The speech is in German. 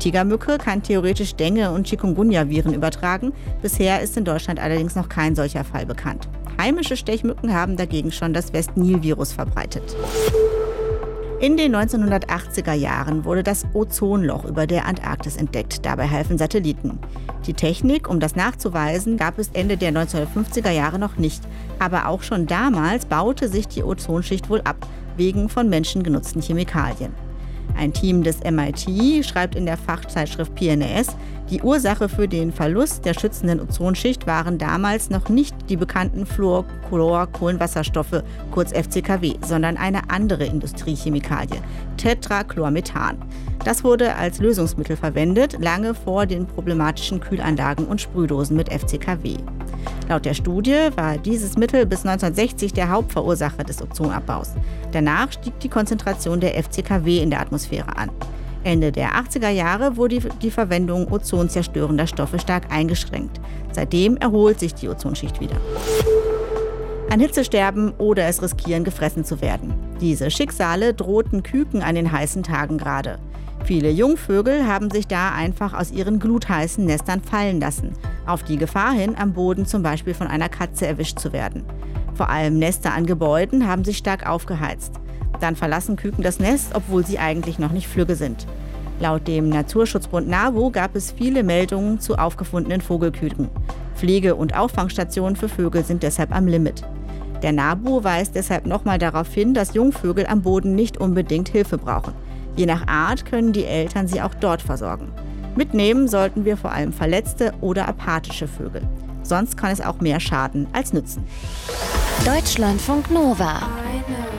Tigermücke kann theoretisch Dengue- und Chikungunya-Viren übertragen. Bisher ist in Deutschland allerdings noch kein solcher Fall bekannt. Heimische Stechmücken haben dagegen schon das West-Nil-Virus verbreitet. In den 1980er Jahren wurde das Ozonloch über der Antarktis entdeckt. Dabei halfen Satelliten. Die Technik, um das nachzuweisen, gab es Ende der 1950er Jahre noch nicht. Aber auch schon damals baute sich die Ozonschicht wohl ab, wegen von Menschen genutzten Chemikalien. Ein Team des MIT schreibt in der Fachzeitschrift PNAS, die Ursache für den Verlust der schützenden Ozonschicht waren damals noch nicht die bekannten Fluorchlor-Kohlenwasserstoffe, kurz FCKW, sondern eine andere Industriechemikalie, Tetrachlormethan. Das wurde als Lösungsmittel verwendet, lange vor den problematischen Kühlanlagen und Sprühdosen mit FCKW. Laut der Studie war dieses Mittel bis 1960 der Hauptverursacher des Ozonabbaus. Danach stieg die Konzentration der FCKW in der Atmosphäre an. Ende der 80er Jahre wurde die Verwendung ozonzerstörender Stoffe stark eingeschränkt. Seitdem erholt sich die Ozonschicht wieder. An Hitze sterben oder es riskieren, gefressen zu werden. Diese Schicksale drohten Küken an den heißen Tagen gerade. Viele Jungvögel haben sich da einfach aus ihren glutheißen Nestern fallen lassen, auf die Gefahr hin, am Boden zum Beispiel von einer Katze erwischt zu werden. Vor allem Nester an Gebäuden haben sich stark aufgeheizt. Dann verlassen Küken das Nest, obwohl sie eigentlich noch nicht flügge sind. Laut dem Naturschutzbund NABU gab es viele Meldungen zu aufgefundenen Vogelküken. Pflege- und Auffangstationen für Vögel sind deshalb am Limit. Der NABU weist deshalb nochmal darauf hin, dass Jungvögel am Boden nicht unbedingt Hilfe brauchen. Je nach Art können die Eltern sie auch dort versorgen. Mitnehmen sollten wir vor allem verletzte oder apathische Vögel. Sonst kann es auch mehr schaden als nützen. Deutschlandfunk Nova